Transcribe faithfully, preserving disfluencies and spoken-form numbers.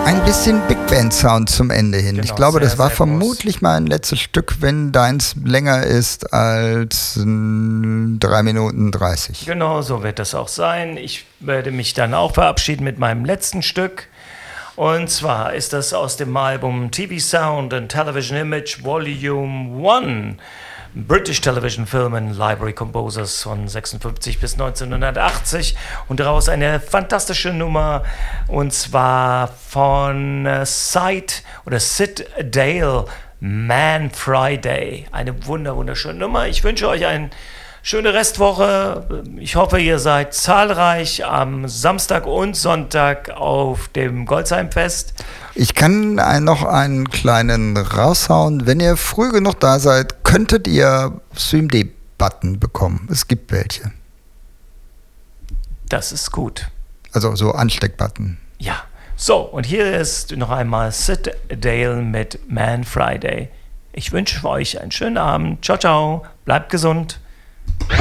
Ein bisschen Big Band Sound zum Ende hin. Genau, ich glaube, sehr, das war sehr vermutlich groß. mal ein letztes Stück, wenn deins länger ist als mm, drei Minuten dreißig. Genau, so wird das auch sein. Ich werde mich dann auch verabschieden mit meinem letzten Stück. Und zwar ist das aus dem Album T V Sound and Television Image Volume eins. British Television Film and Library Composers von sechsundfünfzig bis neunzehnhundertachtzig und daraus eine fantastische Nummer und zwar von äh, Sid oder Sid Dale, Man Friday. Eine wunder wunderschöne Nummer. Ich wünsche euch eine schöne Restwoche. Ich hoffe, ihr seid zahlreich am Samstag und Sonntag auf dem Goldsheimfest. Ich kann ein, noch einen kleinen raushauen. Wenn ihr früh genug da seid, könntet ihr Stream D-Button bekommen. Es gibt welche. Das ist gut. Also so Ansteckbutton. Ja. So, und hier ist noch einmal Sid Dale mit Man Friday. Ich wünsche euch einen schönen Abend. Ciao, ciao. Bleibt gesund.